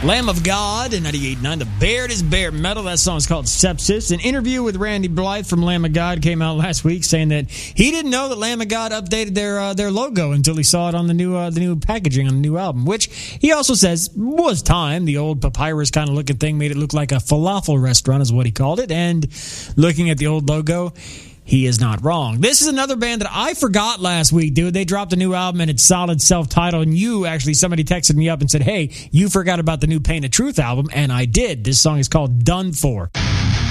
Lamb of God in 98.9. The Baird is Bare Metal. That song is called Sepsis. An interview with Randy Blythe from Lamb of God came out last week saying that he didn't know that Lamb of God updated their logo until he saw it on the new packaging on the new album, which he also says was time. The old papyrus kind of looking thing made it look like a falafel restaurant is what he called it. And looking at the old logo, he is not wrong. This is another band that I forgot last week, dude. They dropped a new album and it's solid self-titled. And somebody texted me up and said, hey, you forgot about the new Pain of Truth album. And I did. This song is called Done For.